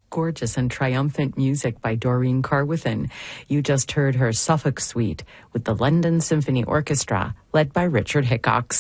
gorgeous and triumphant music by Doreen Carwithan. You just heard her Suffolk Suite with the London Symphony Orchestra, led by Richard Hickox.